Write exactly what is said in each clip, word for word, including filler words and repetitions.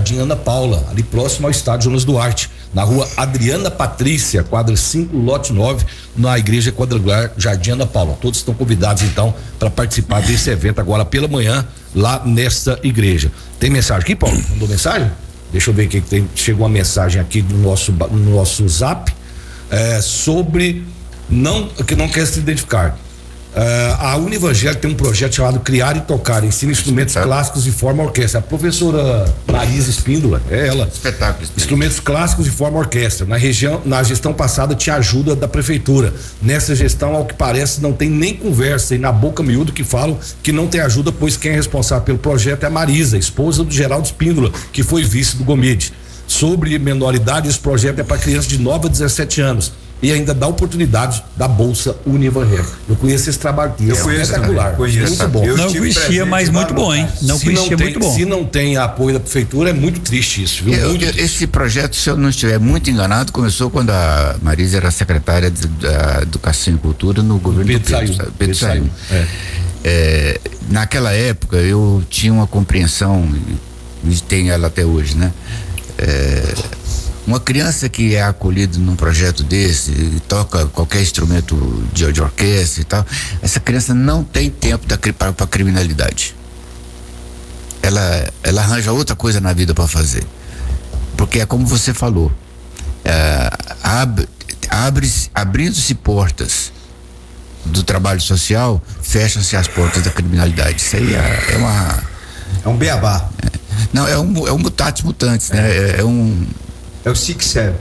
Jardim Ana Paula, ali próximo ao estádio Jonas Duarte, na rua Adriana Patrícia, quadra cinco, lote nove, na igreja quadrangular Jardim Ana Paula. Todos estão convidados então para participar desse evento agora pela manhã lá nesta igreja. Tem mensagem aqui, Paulo? Mandou mensagem? Deixa eu ver aqui que tem, chegou uma mensagem aqui no nosso no nosso zap é, sobre não que não quer se identificar. Uh, a Univangélica tem um projeto chamado Criar e Tocar, ensina instrumentos Espetáculo. clássicos e forma orquestra. A professora Marisa Espíndola, é ela. Espetáculo. Instrumentos clássicos e forma orquestra. Na região, na gestão passada tinha ajuda da prefeitura. Nessa gestão, ao que parece, não tem nem conversa e na boca miúdo que falam que não tem ajuda, pois quem é responsável pelo projeto é a Marisa, esposa do Geraldo Espíndola, que foi vice do Gomide. Sobre menoridade, esse projeto é para crianças de nove a dezessete anos. E ainda dá oportunidade da Bolsa Univangélica. Eu conheço esse trabalho aqui, Eu é conheço espetacular, também, conheço. muito bom. Eu Não tive conhecia, presente mas lá muito no bom, hein? caso. Não se, não conhecia, tem, muito bom. se não tem apoio da prefeitura, é muito triste isso, viu? Eu- Muito eu- triste. esse projeto, se eu não estiver muito enganado, começou quando a Marisa era secretária de, da Educação e Cultura no governo Pedro do Pedro, Sayum. sabe? Pedro Pedro Sayum. É. É, naquela época eu tinha uma compreensão, e tem ela até hoje, né? É, uma criança que é acolhida num projeto desse e toca qualquer instrumento de, de orquestra e tal, essa criança não tem tempo para a criminalidade. Ela, ela arranja outra coisa na vida para fazer, porque é como você falou, é, abre, abre, abrindo-se portas do trabalho social, fecham-se as portas da criminalidade. Isso aí é, é uma É um beabá. não, é um, é um mutatis mutandis, né? É, é um. É o Six Seven.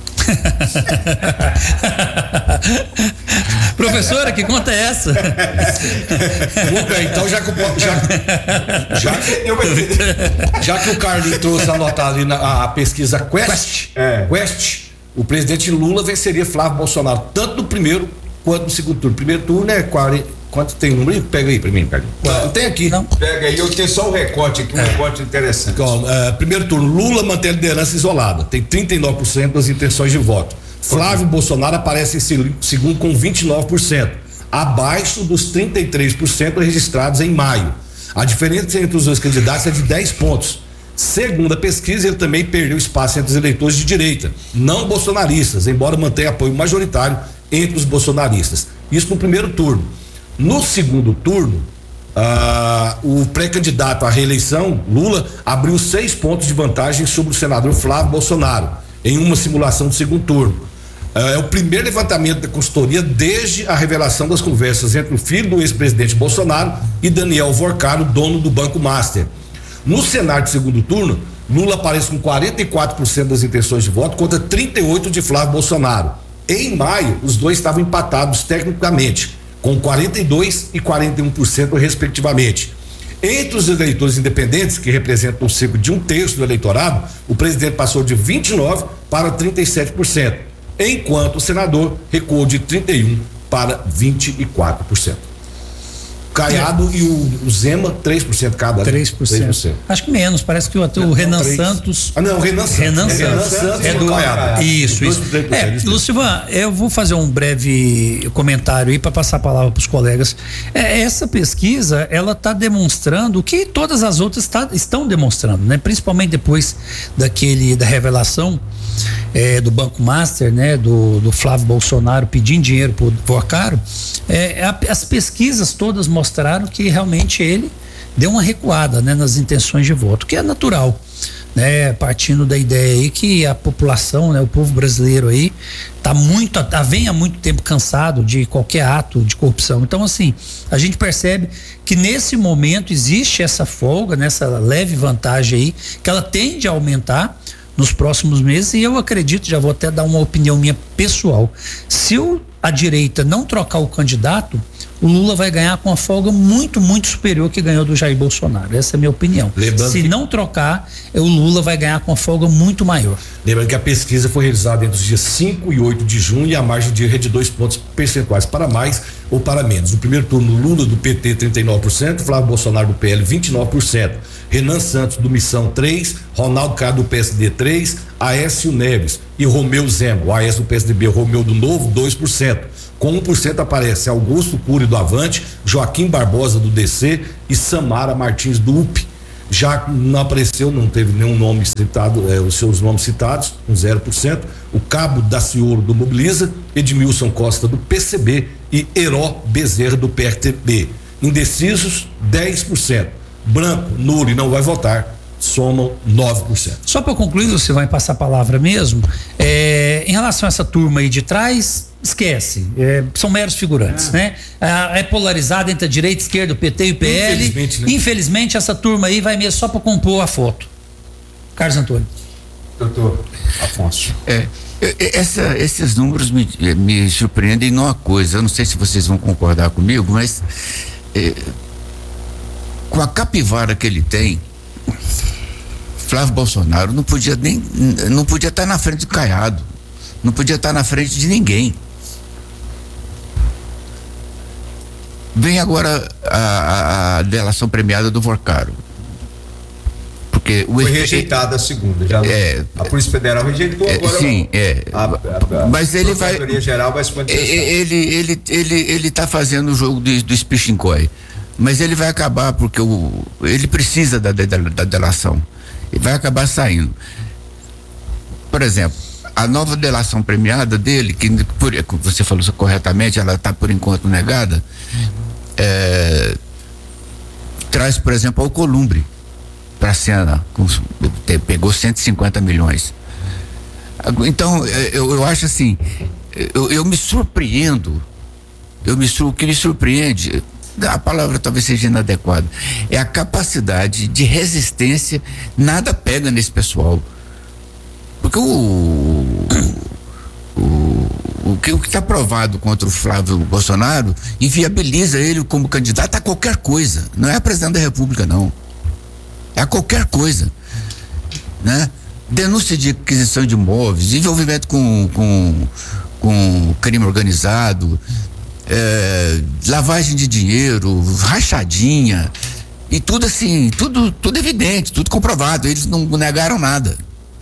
Professora, que conta é essa? Muito bem, então já que o, já, já, já que o Carlinhos trouxe a nota ali na a, a pesquisa Quest, Quest, é. Quest, o presidente Lula venceria Flávio Bolsonaro, tanto no primeiro quanto no segundo turno. Primeiro turno é quarenta. Quanto tem número? Pega aí pra mim, Carlinhos. Não tem aqui. Não. Pega aí, eu tenho só o recorte aqui, um É. recorte interessante. Ó, é, primeiro turno, Lula mantém a liderança isolada, tem trinta e nove por cento das intenções de voto. Flávio Bolsonaro aparece em se- segundo com vinte e nove por cento, abaixo dos trinta e três por cento registrados em maio. A diferença entre os dois candidatos é de dez pontos. Segundo a pesquisa, ele também perdeu espaço entre os eleitores de direita, não bolsonaristas, embora mantenha apoio majoritário entre os bolsonaristas. Isso no primeiro turno. No segundo turno, ah, o pré-candidato à reeleição, Lula, abriu seis pontos de vantagem sobre o senador Flávio Bolsonaro, em uma simulação do segundo turno. Ah, é o primeiro levantamento da consultoria desde a revelação das conversas entre o filho do ex-presidente Bolsonaro e Daniel Vorcaro, dono do Banco Master. No cenário de segundo turno, Lula aparece com quarenta e quatro por cento das intenções de voto contra trinta e oito por cento de Flávio Bolsonaro. Em maio, os dois estavam empatados tecnicamente, com quarenta e dois por cento e quarenta e um por cento respectivamente. Entre os eleitores independentes, que representam cerca de um terço do eleitorado, o presidente passou de vinte e nove por cento para trinta e sete por cento, enquanto o senador recuou de trinta e um por cento para vinte e quatro por cento. Caiado é. e o, o Zema, três por cento cada. três por cento. três por cento. Acho que menos, parece que o, o Renan três. Santos. Ah, não, o Renan Santos. Renan é, Santos. Renan Santos é do Caiado. Isso, isso. É, Lucivan, eu vou fazer um breve comentário aí para passar a palavra para os colegas. É, essa pesquisa, ela está demonstrando o que todas as outras tá, estão demonstrando, né? Principalmente depois daquele da revelação é, do Banco Master, né? Do, do Flávio Bolsonaro pedindo dinheiro pro Vorcaro. É, a, as pesquisas todas mostraram que realmente ele deu uma recuada, né, nas intenções de voto, que é natural, né, partindo da ideia aí que a população, né, o povo brasileiro aí tá muito, tá, vem há muito tempo cansado de qualquer ato de corrupção. Então, assim, a gente percebe que nesse momento existe essa folga, nessa leve vantagem aí, que ela tende a aumentar nos próximos meses, e eu acredito, já vou até dar uma opinião minha pessoal, se o, a direita não trocar o candidato, o Lula vai ganhar com uma folga muito, muito superior que ganhou do Jair Bolsonaro. Essa é a minha opinião. Lembrando se que... não trocar, o Lula vai ganhar com uma folga muito maior. Lembrando que a pesquisa foi realizada entre os dias cinco e oito de junho e a margem de erro é de dois pontos percentuais para mais ou para menos. No primeiro turno, Lula do P T trinta e nove por cento, Flávio Bolsonaro do P L vinte e nove por cento, Renan Santos do Missão três por cento, Ronaldo Caiado do P S D três por cento, Aécio Neves e Romeu Zema, o Aécio do P S D B, Romeu do Novo dois por cento. Com um por cento aparece Augusto Cury do Avante, Joaquim Barbosa do D C e Samara Martins do U P. Já não apareceu, não teve nenhum nome citado, é, os seus nomes citados, com zero por cento. O Cabo Daciolo do Mobiliza, Edmilson Costa do P C B e Heró Bezerra do P R T B. Indecisos, dez por cento. Branco, nulo e não vai votar, somam nove por cento. Só para concluir, você vai passar a palavra mesmo, é, em relação a essa turma aí de trás, esquece, é, são meros figurantes, ah. né? É, é polarizado entre a direita, a esquerda, o P T e o P L. Infelizmente, né? Infelizmente, essa turma aí vai mesmo só para compor a foto. Carlos Antônio. Doutor Afonso. É, essa, esses números me, me surpreendem numa coisa, eu não sei se vocês vão concordar comigo, mas é, com a capivara que ele tem, Flávio Bolsonaro não podia nem, não podia estar na frente do Caiado, não podia estar na frente de ninguém. Vem agora a, a, a delação premiada do Vorcaro. Porque o foi efe... rejeitada a segunda, já é, a Polícia Federal rejeitou, é, agora sim, é. a, a, a mas ele vai geral vai se manifestar. ele ele ele ele está fazendo o jogo do, do Spichinkoi, mas ele vai acabar porque o ele precisa da, da, da delação, ele vai acabar saindo. Por exemplo, a nova delação premiada dele, que por, você falou corretamente, ela está por enquanto negada, é, traz, por exemplo, o Alcolumbre para a cena, com, pegou cento e cinquenta milhões. Então, eu, eu acho assim, eu, eu me surpreendo, eu me, o que me surpreende, a palavra talvez seja inadequada, é a capacidade de resistência, nada pega nesse pessoal. Porque o, o, o que o que está provado contra o Flávio Bolsonaro inviabiliza ele como candidato a qualquer coisa, não é a presidente da República, não. É a qualquer coisa, né? Denúncia de aquisição de imóveis, envolvimento com, com, com crime organizado, é, lavagem de dinheiro, rachadinha, e tudo assim, tudo, tudo evidente, tudo comprovado, eles não negaram nada.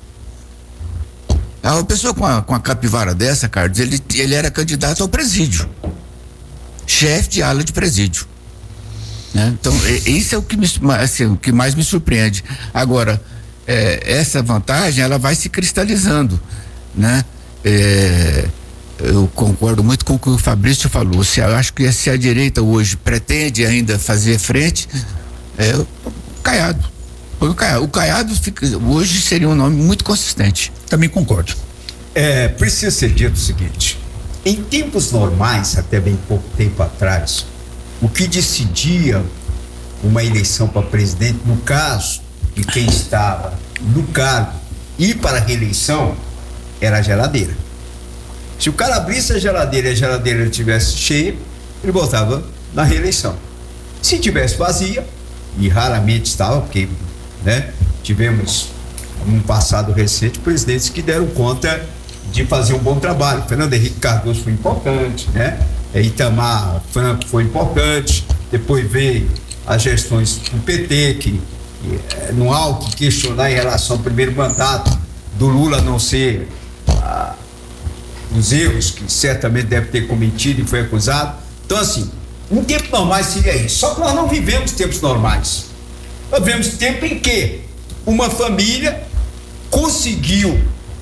A pessoa com a, com a capivara dessa, Carlos, ele, ele era candidato ao presídio, chefe de ala de presídio. Né? Então, isso é o que, me, assim, o que mais me surpreende. Agora, é, essa vantagem, ela vai se cristalizando, né? É, eu concordo muito com o que o Fabrício falou. Se, eu acho que se a direita hoje pretende ainda fazer frente, é o Caiado. O Caiado, o Caiado fica, hoje seria um nome muito consistente. Também concordo. É, precisa ser dito o seguinte: em tempos normais, até bem pouco tempo atrás, o que decidia uma eleição para presidente, no caso de quem estava no cargo e para a reeleição, era a geladeira. Se o cara abrisse a geladeira e a geladeira estivesse cheia, ele votava na reeleição. Se tivesse vazia, e raramente estava, porque, né, tivemos um passado recente presidentes que deram conta de fazer um bom trabalho. Fernando Henrique Cardoso foi importante, né? Itamar Franco foi importante, depois veio as gestões do P T, que, que não há o que questionar em relação ao primeiro mandato do Lula, a não ser ah, os erros que certamente deve ter cometido e foi acusado. Então, assim, um tempo normal seria isso, só que nós não vivemos tempos normais. Nós vivemos tempo em que uma família conseguiu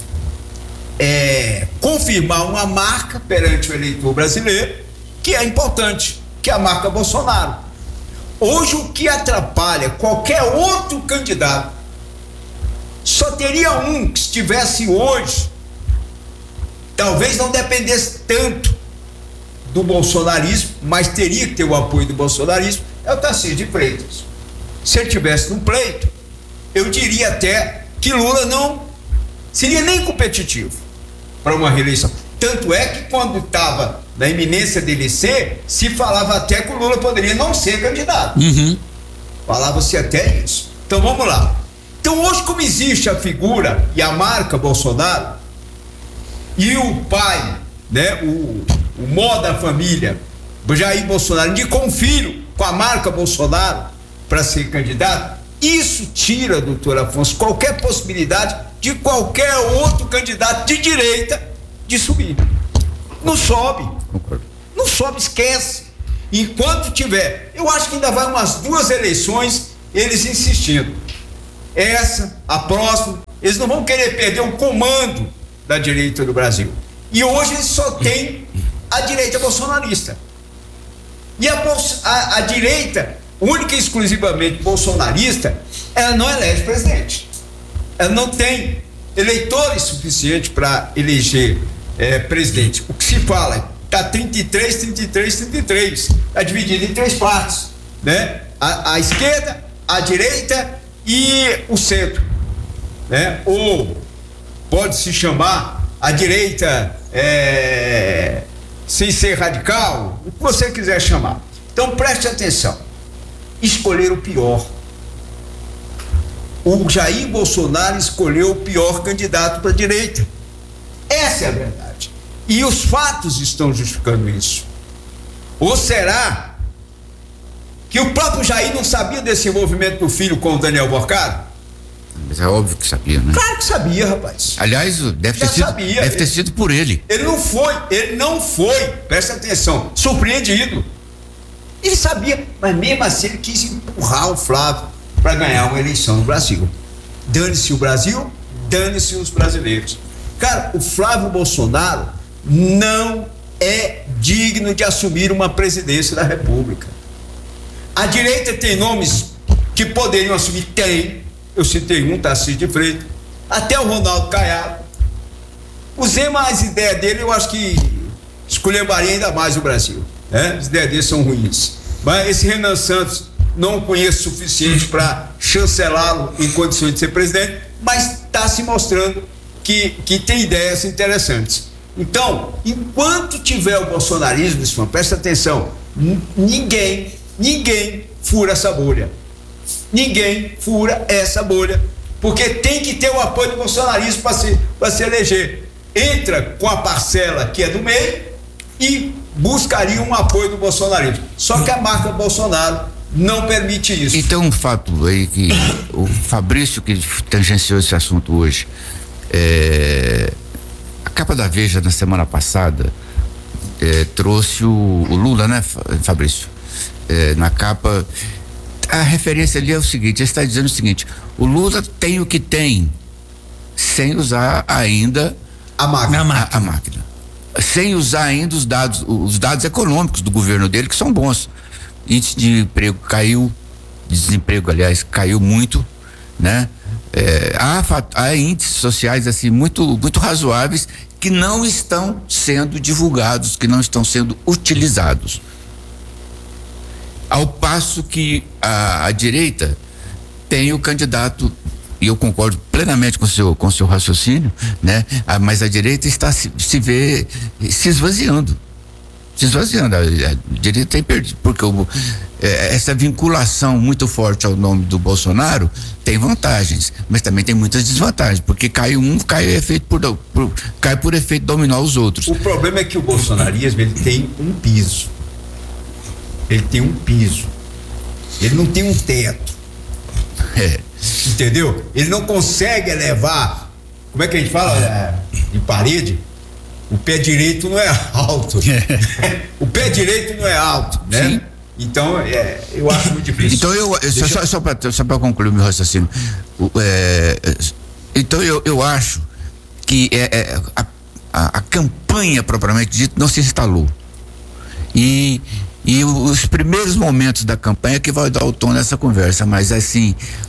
é, confirmar uma marca perante o eleitor brasileiro que é importante, que é a marca Bolsonaro. Hoje, o que atrapalha qualquer outro candidato, só teria um que estivesse hoje, talvez não dependesse tanto do bolsonarismo, mas teria que ter o apoio do bolsonarismo, é o Tarcísio de Freitas. Se ele tivesse no pleito, eu diria até que Lula não seria nem competitivo para uma reeleição. Tanto é que quando estava na iminência dele ser, se falava até que o Lula poderia não ser candidato. Uhum. Falava-se até isso. Então vamos lá. Então hoje, como existe a figura e a marca Bolsonaro, e o pai, né, o, o mó da família, Jair Bolsonaro, indicou um filho com a marca Bolsonaro para ser candidato, isso tira, doutor Afonso, qualquer possibilidade de qualquer outro candidato de direita de subir. Não sobe. Não sobe, esquece. Enquanto tiver, eu acho que ainda vai umas duas eleições eles insistindo. Essa, a próxima, eles não vão querer perder o comando da direita do Brasil. E hoje eles só têm a direita bolsonarista. E a, a, a direita, única e exclusivamente bolsonarista, ela não elege presidente. Ela não tem eleitores suficientes para eleger é, presidente. O que se fala é está trinta e três, trinta e três, trinta e três. Está dividido em três partes, né? A, a esquerda, a direita e o centro, né? Ou pode se chamar a direita é, sem ser radical, o que você quiser chamar. Então preste atenção. Escolher o pior. O Jair Bolsonaro escolheu o pior candidato para a direita. Essa é a verdade. E os fatos estão justificando isso. Ou será que o próprio Jair não sabia desse envolvimento do filho com o Daniel Borcaro? Mas é óbvio que sabia, né? Claro que sabia, rapaz. Aliás, deve, ter sido, sabia. deve ter sido por ele. Ele não foi, ele não foi, presta atenção, surpreendido. Ele sabia, mas mesmo assim ele quis empurrar o Flávio para ganhar uma eleição no Brasil. Dane-se o Brasil, dane-se os brasileiros. Cara, o Flávio Bolsonaro não é digno de assumir uma presidência da República. A direita tem nomes que poderiam assumir, tem. Eu citei um, Tarcísio de Freitas, até o Ronaldo Caiado. Usei mais ideia dele, eu acho que esculhambaria ainda mais o Brasil, né? As ideias dele são ruins. Mas esse Renan Santos não conheço o suficiente para chancelá-lo em condições de ser presidente, mas está se mostrando que, que tem ideias interessantes. Então, enquanto tiver o bolsonarismo, Bispo, presta atenção, ninguém, ninguém fura essa bolha. Ninguém fura essa bolha, porque tem que ter o apoio do bolsonarismo para se, para se eleger. Entra com a parcela que é do meio e buscaria um apoio do bolsonarismo. Só que a marca Bolsonaro não permite isso. Então, um fato aí que o Fabrício, que tangenciou esse assunto hoje, é, a capa da Veja na semana passada é, trouxe o, o Lula, né, Fabrício? É, na capa, a referência ali é o seguinte: ele está dizendo o seguinte: o Lula tem o que tem, sem usar ainda a máquina. A, a, a máquina. Sem usar ainda os dados, os dados econômicos do governo dele, que são bons. Índice de emprego caiu, desemprego, aliás, caiu muito, né? É, há, há índices sociais assim muito, muito razoáveis que não estão sendo divulgados, que não estão sendo utilizados. Ao passo que a, a direita tem o candidato, e eu concordo plenamente com o seu, com o seu raciocínio, né? A, mas a direita está se, se vê se esvaziando. Se esvaziando, a, a direita tem perdido, porque o, é, essa vinculação muito forte ao nome do Bolsonaro tem vantagens, mas também tem muitas desvantagens, porque cai um, cai efeito por, por, cai por efeito dominar os outros. O problema é que o bolsonarismo, ele tem um piso, ele tem um piso, ele não tem um teto, é. Entendeu? Ele não consegue elevar, como é que a gente fala, é, de parede. O pé direito não é alto. É. O pé direito não é alto, né? Sim. Então, é, eu acho muito difícil. Então, eu, eu só, só, só para só para concluir o meu raciocínio. É, então, eu, eu acho que é, é, a, a, a campanha, propriamente dita, não se instalou. E, e os primeiros momentos da campanha que vai dar o tom nessa conversa, mas assim,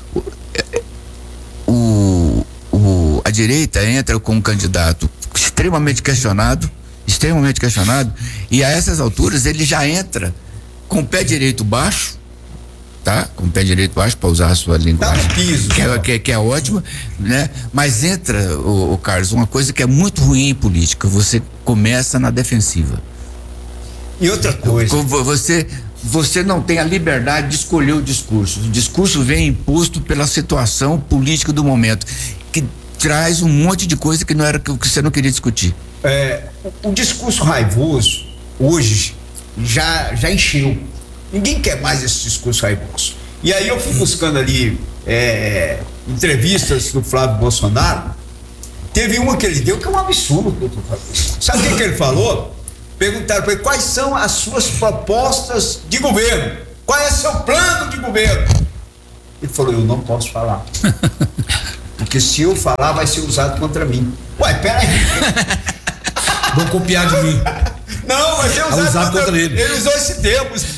o, o, a direita entra com um candidato extremamente questionado, extremamente questionado, e a essas alturas ele já entra com o pé direito baixo, tá? Com o pé direito baixo, para usar a sua linguagem, tá no piso, que, é, que, é, que é ótima, né? Mas entra, o, o Carlos, uma coisa que é muito ruim em política: você começa na defensiva. E outra coisa, você você não tem a liberdade de escolher o discurso. O discurso vem imposto pela situação política do momento, que traz um monte de coisa que não era que, que você não queria discutir. É, o, o discurso raivoso hoje já, já encheu. Ninguém quer mais esse discurso raivoso. E aí eu fui buscando ali é, entrevistas do Flávio Bolsonaro. Teve uma que ele deu que é um absurdo. Sabe o que, que ele falou? Perguntaram para ele quais são as suas propostas de governo. Qual é seu plano de governo? Ele falou, eu não posso falar. Porque se eu falar, vai ser usado contra mim. Ué, peraí. Vão copiar de mim. Não, vai ser usado, usado contra ele. Ele usou esse termo.